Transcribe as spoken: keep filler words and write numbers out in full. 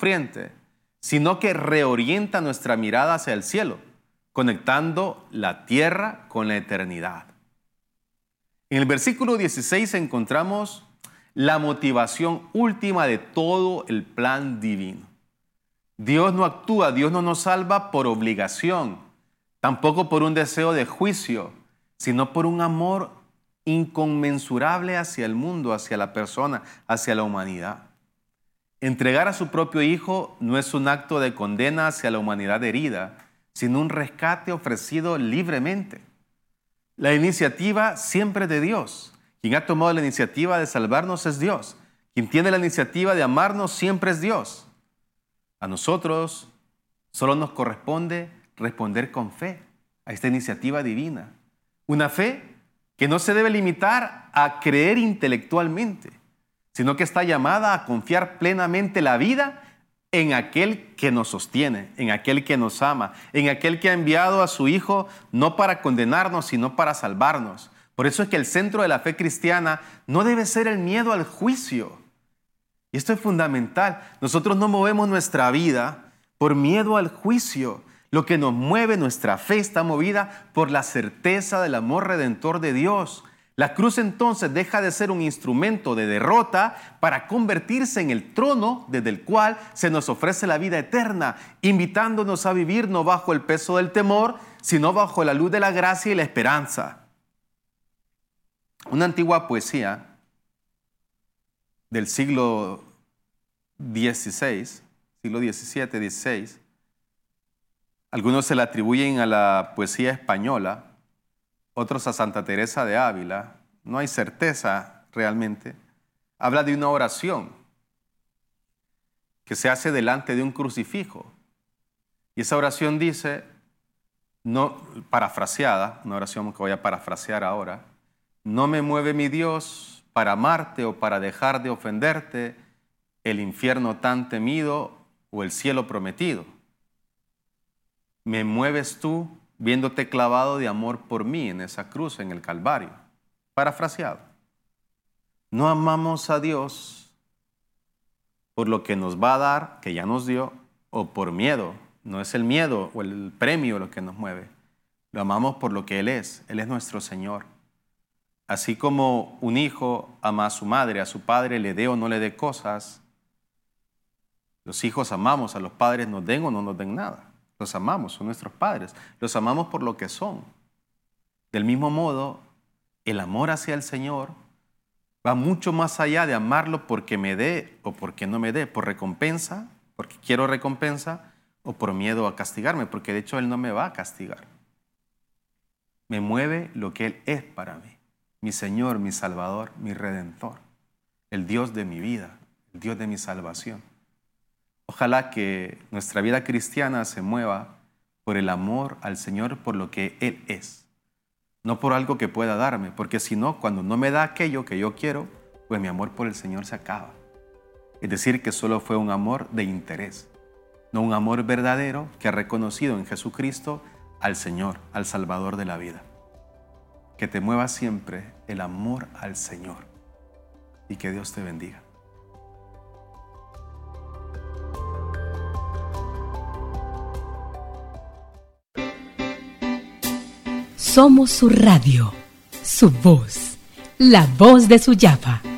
sufriente, sino que reorienta nuestra mirada hacia el cielo, conectando la tierra con la eternidad. En el versículo dieciséis encontramos la motivación última de todo el plan divino. Dios no actúa, Dios no nos salva por obligación, tampoco por un deseo de juicio, sino por un amor inconmensurable hacia el mundo, hacia la persona, hacia la humanidad. Entregar a su propio Hijo no es un acto de condena hacia la humanidad herida, sino un rescate ofrecido libremente. La iniciativa siempre es de Dios. Quien ha tomado la iniciativa de salvarnos es Dios. Quien tiene la iniciativa de amarnos siempre es Dios. A nosotros solo nos corresponde responder con fe a esta iniciativa divina. Una fe que no se debe limitar a creer intelectualmente, sino que está llamada a confiar plenamente la vida en aquel que nos sostiene, en aquel que nos ama, en aquel que ha enviado a su Hijo no para condenarnos, sino para salvarnos. Por eso es que el centro de la fe cristiana no debe ser el miedo al juicio. Y esto es fundamental. Nosotros no movemos nuestra vida por miedo al juicio. Lo que nos mueve, nuestra fe, está movida por la certeza del amor redentor de Dios. La cruz entonces deja de ser un instrumento de derrota para convertirse en el trono desde el cual se nos ofrece la vida eterna, invitándonos a vivir no bajo el peso del temor, sino bajo la luz de la gracia y la esperanza. Una antigua poesía del siglo dieciséis, siglo diecisiete, dieciséis, algunos se la atribuyen a la poesía española, otros a Santa Teresa de Ávila, no hay certeza realmente. Habla de una oración que se hace delante de un crucifijo. Y esa oración dice, no, parafraseada, una oración que voy a parafrasear ahora, no me mueve mi Dios para amarte o para dejar de ofenderte, el infierno tan temido o el cielo prometido. Me mueves tú viéndote clavado de amor por mí en esa cruz, en el Calvario. Parafraseado. No amamos a Dios por lo que nos va a dar, que ya nos dio, o por miedo. No es el miedo o el premio lo que nos mueve. Lo amamos por lo que Él es. Él es nuestro Señor. Así como un hijo ama a su madre, a su padre, le dé o no le dé cosas, los hijos amamos a los padres, nos den o no nos den nada. Los amamos, son nuestros padres. Los amamos por lo que son. Del mismo modo, el amor hacia el Señor va mucho más allá de amarlo porque me dé o porque no me dé, por recompensa, porque quiero recompensa, o por miedo a castigarme, porque de hecho Él no me va a castigar. Me mueve lo que Él es para mí, mi Señor, mi Salvador, mi Redentor, el Dios de mi vida, el Dios de mi salvación. Ojalá que nuestra vida cristiana se mueva por el amor al Señor, por lo que Él es, no por algo que pueda darme, porque si no, cuando no me da aquello que yo quiero, pues mi amor por el Señor se acaba. Es decir, que solo fue un amor de interés, no un amor verdadero que ha reconocido en Jesucristo al Señor, al Salvador de la vida. Que te mueva siempre el amor al Señor y que Dios te bendiga. Somos su radio, su voz, la voz de Suyapa.